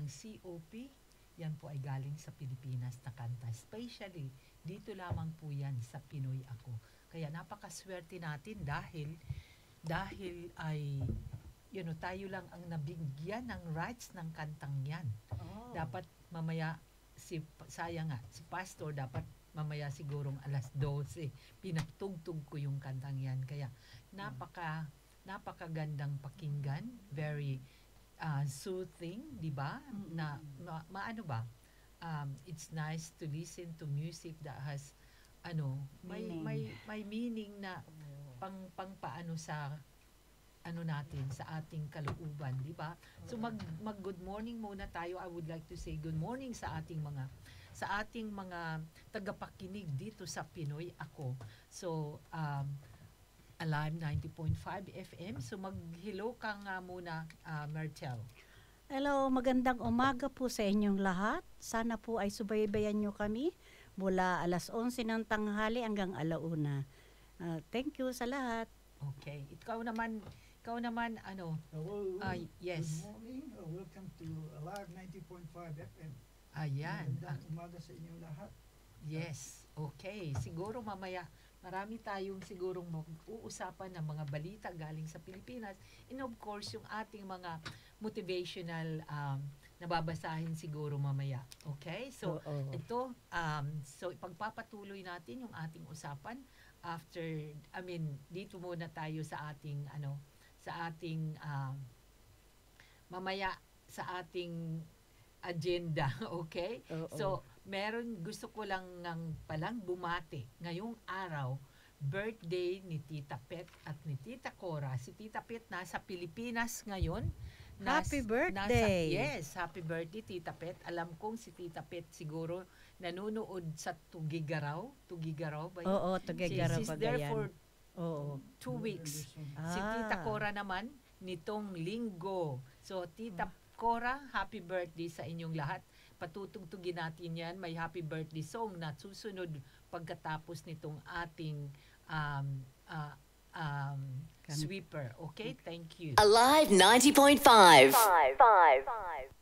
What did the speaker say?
ang COP, yan po ay galing sa Pilipinas na kanta. Especially, dito lamang po yan sa Pinoy Ako. Kaya napakaswerte natin dahil ay tayo lang ang nabigyan ng rights ng kantang yan. Oh. Dapat mamaya si pastor dapat mamaya sigurong alas 12 pinatugtog ko yung kantang yan. Kaya napakagandang pakinggan, very soothing, di ba? Na maano ba? It's nice to listen to music that has may meaning na pang paano sa natin sa ating kalooban, di ba? So mag good morning muna tayo. I would like to say good morning sa ating mga tagapakinig dito sa Pinoy Ako. So Alive 90.5 FM. So mag-hello ka nga muna, Mertel. Hello, magandang umaga po sa inyong lahat. Sana po ay subaybayan nyo kami mula alas 11 ng tanghali hanggang alauna. Thank you sa lahat. Okay. Ikaw naman Hello. yes. Good morning. Welcome to Alive 90.5 FM. Ayan. Magandang umaga sa inyong lahat. Yes. Okay. Siguro mamaya marami tayong sigurong mag-uusapan ng mga balita galing sa Pilipinas. And of course, yung ating mga motivational nababasahin siguro mamaya. Okay? So, ito, so ipagpapatuloy natin yung ating usapan dito muna tayo sa ating mamaya sa ating agenda, okay? So, gusto ko lang palang bumati ngayong araw, birthday ni Tita Pet at ni Tita Cora. Si Tita Pet nasa Pilipinas ngayon. Happy birthday! Yes, happy birthday, Tita Pet. Alam kong si Tita Pet siguro nanonood sa Tugigaraw. Tugigaraw ba yun? Oo, Tugigaraw. She's there for 2 weeks. Si Tita Ah. Cora naman, nitong linggo. So, Tita Cora, happy birthday sa inyong lahat. Patutugtugin natin yan. May happy birthday song na susunod pagkatapos nitong ating sweeper. Okay? Thank you. Alive 90.5.